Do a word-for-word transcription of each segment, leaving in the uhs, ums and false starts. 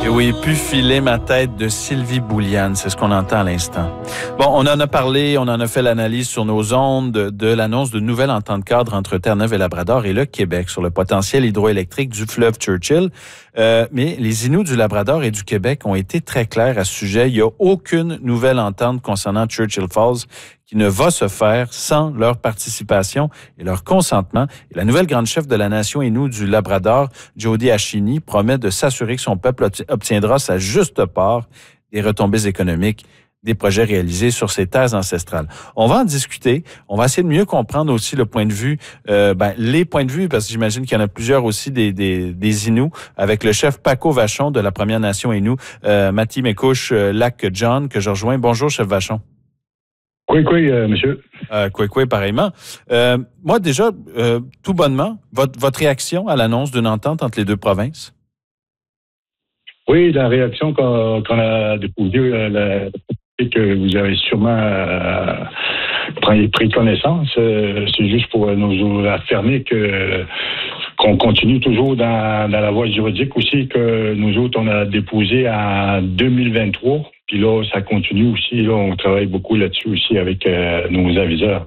Et oui, pu filer ma tête de Sylvie Bouliane, c'est ce qu'on entend à l'instant. Bon, on en a parlé, on en a fait l'analyse sur nos ondes de, de l'annonce de nouvelle entente cadre entre Terre-Neuve et Labrador et le Québec sur le potentiel hydroélectrique du fleuve Churchill. Euh, mais les Inuits du Labrador et du Québec ont été très clairs à ce sujet. Il n'y a aucune nouvelle entente concernant Churchill Falls qui ne va se faire sans leur participation et leur consentement. Et la nouvelle grande chef de la nation Innu du Labrador, Jody Ashini, promet de s'assurer que son peuple obtiendra sa juste part des retombées économiques des projets réalisés sur ces terres ancestrales. On va en discuter. On va essayer de mieux comprendre aussi le point de vue, euh, ben, les points de vue, parce que j'imagine qu'il y en a plusieurs aussi des, des, des Inuits, avec le chef Paco Vachon de la Première Nation Innu, euh, Mattie-Mécouche euh, Lac John, que je rejoins. Bonjour, chef Vachon. Oui, oui, euh, monsieur. Euh, oui, oui, pareillement. Euh, moi, déjà, euh, tout bonnement, votre, votre réaction à l'annonce d'une entente entre les deux provinces? Oui, la réaction qu'on, qu'on a déposée, euh, la, que vous avez sûrement euh, pris, pris connaissance, euh, c'est juste pour nous affirmer que qu'on continue toujours dans, dans la voie juridique aussi, que nous autres, on a déposé en deux mille vingt-trois. Puis là, ça continue aussi. Là, on travaille beaucoup là-dessus aussi avec euh, nos aviseurs.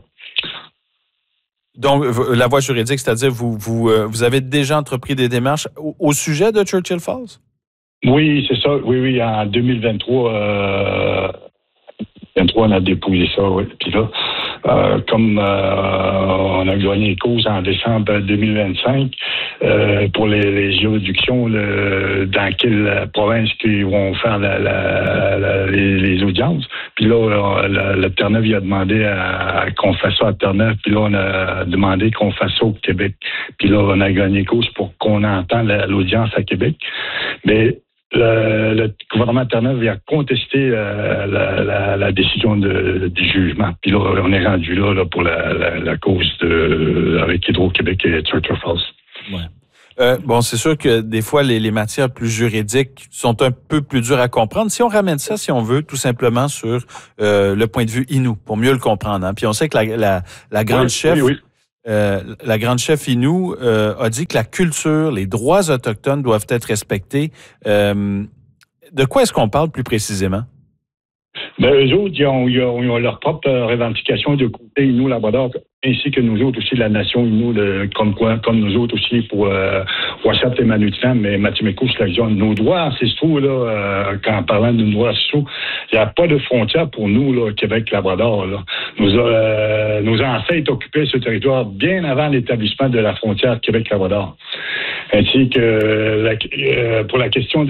Donc, la voie juridique, c'est-à-dire vous vous euh, vous avez déjà entrepris des démarches au, au sujet de Churchill Falls? Oui, c'est ça. Oui, oui, en deux mille vingt-trois, euh, vingt-trois, on a déposé ça. Oui. Puis là, euh, comme euh, on a gagné cause en décembre deux mille vingt-cinq euh, pour les, les juridictions, le, dans quelle province qu'ils vont faire la, la, la, les, les audiences. Puis là, le, le Terre-Neuve il a demandé à, à qu'on fasse ça à Terre-Neuve. Puis là, on a demandé qu'on fasse ça au Québec. Puis là, on a gagné cause pour qu'on entende la, l'audience à Québec. Mais Le, le gouvernement de Terre-Neuve a contesté euh, la, la, la décision de, du jugement. Puis là, on est rendu là, là pour la, la, la cause de, avec Hydro-Québec et Churchill Falls. Ouais. Euh, bon, c'est sûr que des fois, les, les matières plus juridiques sont un peu plus dures à comprendre. Si on ramène ça, si on veut, tout simplement sur euh, le point de vue Innu, pour mieux le comprendre. Hein. Puis on sait que la, la, la grande oui, chef... Oui, oui. Euh, la grande chef Innu euh, a dit que la culture, les droits autochtones doivent être respectés. Euh, de quoi est-ce qu'on parle plus précisément? Ben, eux autres, ils ont, ils ont, ils ont leur propre revendication de côté Innu Labrador, ainsi que nous autres aussi, la nation Innu, de, comme quoi, comme nous autres aussi pour euh, Ouassat et Manutian, mais Mattie-Mécouche, la zone. Nos droits ancestraux, là, euh, quand parlant de nos droits ancestraux, il n'y a pas de frontière pour nous, là, Québec-Labrador. Là. Nos, euh, nos ancêtres occupaient ce territoire bien avant l'établissement de la frontière Québec-Labrador. Ainsi que la, euh, pour la question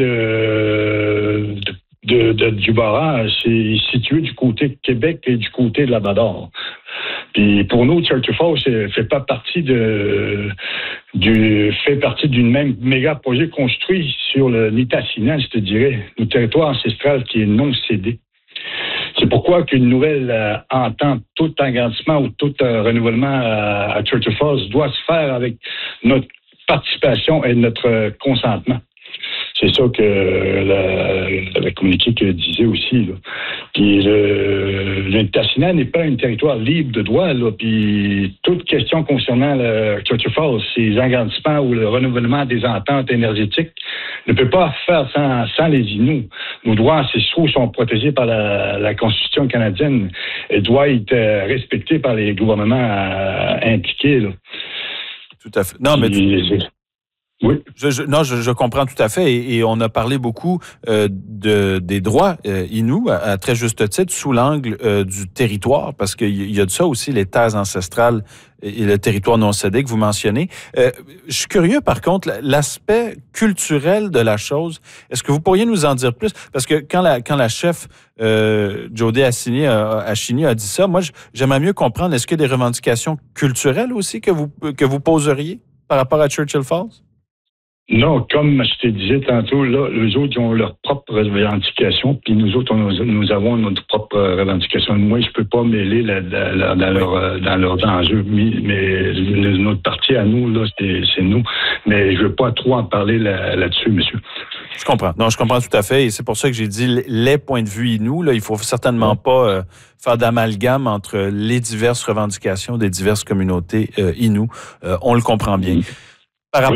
de, de De, de, du barrage, c'est situé du côté de Québec et du côté de Labrador. Puis pour nous, Churchill Falls fait pas partie de du fait partie d'une même méga projet construit sur le Nitassinan, je te dirais, le territoire ancestral qui est non cédé. C'est pourquoi qu'une nouvelle euh, entente, tout agrandissement ou tout euh, renouvellement euh, à Churchill Falls doit se faire avec notre participation et notre euh, consentement. C'est ça que la, la communiqué que disait aussi. Là. Puis le, le Nitassinan n'est pas un territoire libre de droit. Là. Puis toute question concernant le Churchill Falls, ces agrandissements ou le renouvellement des ententes énergétiques ne peut pas faire sans, sans les Inuits. Nos droits ancestraux sont protégés par la, la Constitution canadienne et doivent être respectés par les gouvernements euh, impliqués. Là. Tout à fait. Non, mais tu... Oui. Je, je, non, je, je comprends tout à fait et, et on a parlé beaucoup euh, de, des droits euh, Innu à, à très juste titre sous l'angle euh, du territoire parce qu'il y a de ça aussi, les terres ancestrales et le territoire non cédé que vous mentionnez. Euh, je suis curieux par contre, l'aspect culturel de la chose, est-ce que vous pourriez nous en dire plus? Parce que quand la, quand la chef euh, Jody Ashini a, Ashini a dit ça, moi j'aimerais mieux comprendre, est-ce qu'il y a des revendications culturelles aussi que vous, que vous poseriez par rapport à Churchill Falls? Non, comme je te disais tantôt, là, les autres ils ont leurs propres revendications, puis nous autres, on, nous avons notre propre revendication. Moi, je peux pas mêler la, la, la, dans, leur, dans leurs enjeux, mais notre parti à nous, là, c'est, c'est nous. Mais je veux pas trop en parler là, là-dessus, monsieur. Je comprends. Non, je comprends tout à fait, et c'est pour ça que j'ai dit les points de vue Innu. Là, il faut certainement pas euh, faire d'amalgame entre les diverses revendications des diverses communautés euh, Innu. Euh, on le comprend bien. Par rapport... Oui.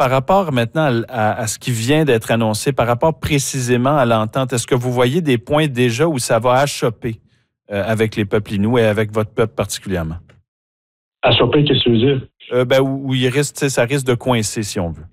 par rapport maintenant à, à ce qui vient d'être annoncé, par rapport précisément à l'entente, est-ce que vous voyez des points déjà où ça va achopper euh, avec les peuples inuits et avec votre peuple particulièrement? Achopper, qu'est-ce que tu veux dire? Euh, ben, où, où il risque, ça risque de coincer, si on veut.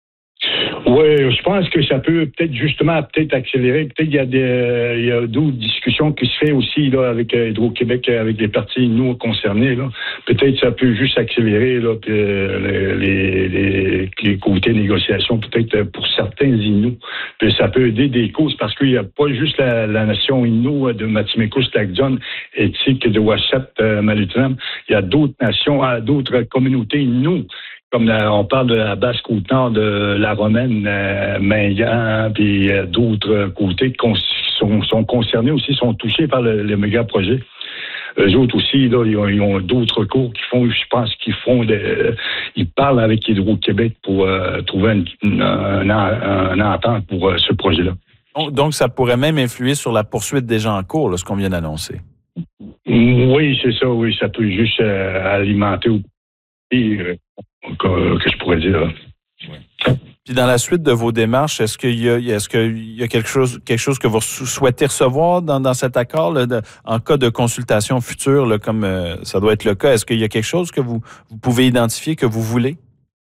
Oui, je pense que ça peut peut-être justement peut-être accélérer. Peut-être qu'il y a des il y a d'autres discussions qui se font aussi là avec Hydro-Québec, avec les partis nous concernés. Là. Peut-être ça peut juste accélérer là, les, les, les, les côtés négociations, peut-être pour certains Inuits. Puis ça peut aider des causes parce qu'il n'y a pas juste la, la nation Innu de Matimekouste-Lac-John, Éthique de Ouachette, euh, Malutram. Il y a d'autres nations, d'autres communautés Innu. Comme la, on parle de la Basse-Côte-Nord, de la Romaine, euh, Mingan, puis euh, d'autres côtés qui sont, sont concernés aussi, sont touchés par le, le méga projet. Eux autres aussi, là, ils ont, ils ont d'autres cours qui font, je pense qu'ils font, de, euh, ils parlent avec Hydro-Québec pour euh, trouver une, une, une, une entente pour euh, ce projet-là. Donc, ça pourrait même influer sur la poursuite des gens en cours, là, ce qu'on vient d'annoncer. Oui, c'est ça, oui, ça peut juste euh, alimenter ou pire. Que, que je pourrais dire. Oui. Puis dans la suite de vos démarches, est-ce qu'il y a, est-ce qu'il y a quelque chose, quelque chose que vous souhaitez recevoir dans, dans cet accord, là, de, en cas de consultation future, là, comme euh, ça doit être le cas? Est-ce qu'il y a quelque chose que vous, vous pouvez identifier, que vous voulez?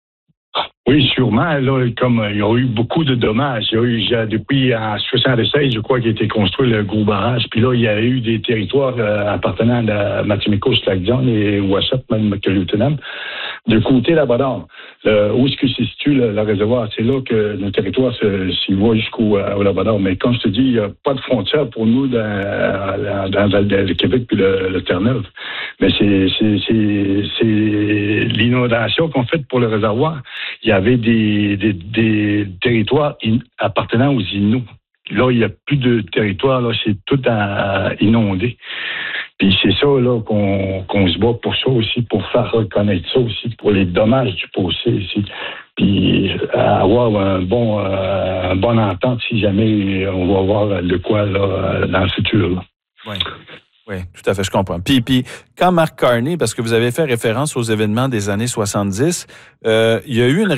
Oui, sûrement. Là, comme il y a eu beaucoup de dommages. Il y a eu, depuis en soixante-seize, je crois, qu'il a été construit le gros barrage. Puis là, il y a eu des territoires euh, appartenant à Matimekouste-Lac-John et Ouachette, même Malutram. De côté Labrador, euh, où est-ce que se situe le, le réservoir? C'est là que nos territoires s'y voient jusqu'au au Labrador. Mais comme je te dis, il n'y a pas de frontière pour nous dans, dans Val de Québec puis le, le Terre-Neuve. Mais c'est, c'est, c'est, c'est l'inondation qu'on fait pour le réservoir. Il y avait des, des, des territoires in, appartenant aux Inuits. Là, il n'y a plus de territoire, là, c'est tout à, à inondé. Puis c'est ça là qu'on, qu'on se bat pour ça aussi, pour faire reconnaître ça aussi, pour les dommages du passé ici. Puis avoir un bon, euh, un bon entente si jamais on va avoir de quoi là, dans le futur. Là. Oui. Oui, tout à fait, je comprends. Puis, puis quand Mark Carney, parce que vous avez fait référence aux événements des années soixante-dix, euh, il y a eu une